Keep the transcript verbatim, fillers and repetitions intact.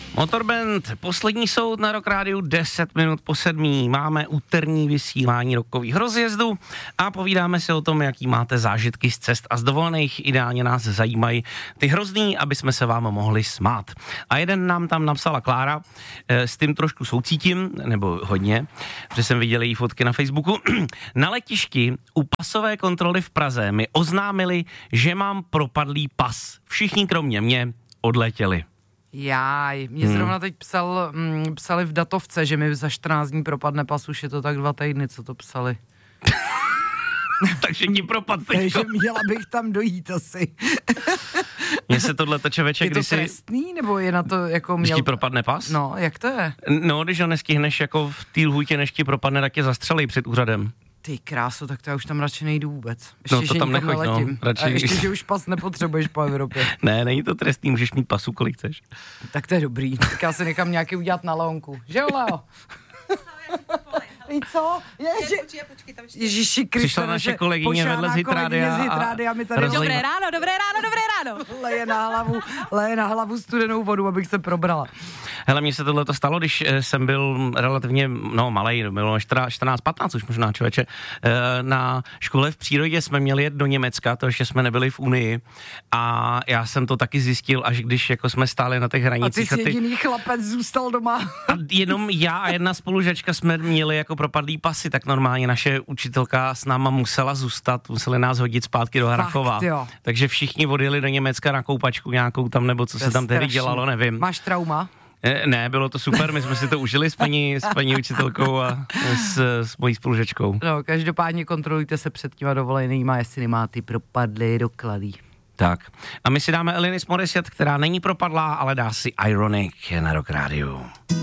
Motorband, poslední soud na Rock Rádiu, deset minut po sedmí. Máme úterní vysílání rokových rozjezdů a povídáme si o tom, jaký máte zážitky z cest a z dovolených. Ideálně nás zajímají ty hrozný, aby jsme se vám mohli smát. A jeden nám tam napsala Klára, s tím trošku soucítím, nebo hodně, protože jsem viděl její fotky na Facebooku. Na letišti u pasové kontroly v Praze mi oznámili, že mám propadlý pas. Všichni kromě mě odletěli. Jáj, mě hmm. zrovna teď psal, mm, psali v datovce, že mi za čtrnáct dní propadne pas, už je to tak dva týdny, co to psali. Takže ti propad teďko. Takže měla bych tam dojít asi. Mně se tohle člověče, je to když si... trestný, nebo je na to jako měl... Když ti propadne pas? No, jak to je? No, když ho nestihneš jako v té lhůtě, než ti propadne, tak tě zastřelí před úřadem. Ty kráso, tak to já už tam radši nejdu vůbec. Ještě, no to tam nechoď, no. Radši... A ještě, že už pas nepotřebuješ po Evropě. Ne, není to trestný, můžeš mít pasu, kolik chceš. Tak to je dobrý, tak já si nechám nějaký udělat na Leonku. Že jo, Leo? Víš co? Ježi... Ježiši Kriste, přišla naše kolegyně vedle z Hitrádia a rozlejma... Dobré ráno, dobré ráno, dobré ráno. Leje na hlavu, leje na hlavu studenou vodu, abych se probrala. Hele, mně se tohleto stalo, když jsem byl relativně, no malej, bylo čtrnáct patnáct už možná, člověče. Na škole v přírodě jsme měli jet do Německa, to ještě jsme nebyli v Unii a já jsem to taky zjistil, až když jako jsme stáli na těch hranicích. A ty jsi jediný chlapec zůstal doma. A jenom já a jedna spolužačka jsme měli jako propadlý pasy, tak normálně naše učitelka s náma musela zůstat, museli nás hodit zpátky do Hrachova. Fakt, jo. Takže všichni odjeli do Německa na koupačku nějakou tam, nebo co se tam tehdy dělalo, nevím. Máš trauma? Ne, bylo to super, my jsme si to užili s paní, s paní učitelkou a s, s mojí spolužečkou. No, každopádně kontrolujte se před těma dovolenýma, jestli nemá ty propadlý doklady. Tak, a my si dáme Alanis Morissette, která není propadlá, ale dá si Ironic na Rock Rádiu.